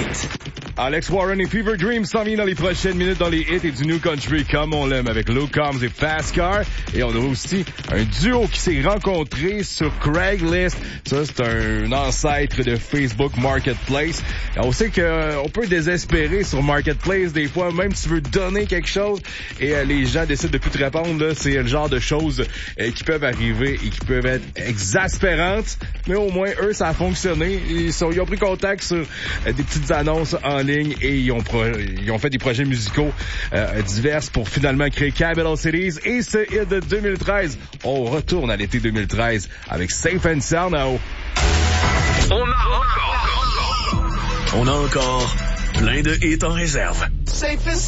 Alex Warren et Fever Dream s'en viennent dans les prochaines minutes dans les hits et du New Country comme on l'aime avec Luke Combs et Fast Car. Et on a aussi un duo qui s'est rencontré sur Craigslist. Ça, c'est un ancêtre de Facebook Marketplace. On sait qu'on peut désespérer sur Marketplace des fois, même si tu veux donner quelque chose et les gens décident de plus te répondre. Là, c'est le genre de choses qui peuvent arriver et qui peuvent être exaspérantes. Mais au moins, eux, ça a fonctionné. Ils ont pris contact sur des petites annonces en ligne et ils ont fait des projets musicaux divers pour finalement créer Capital Cities et ce hit de 2013. On retourne à l'été 2013 avec Safe and Sound Now. On a encore plein de hits en réserve. Safe and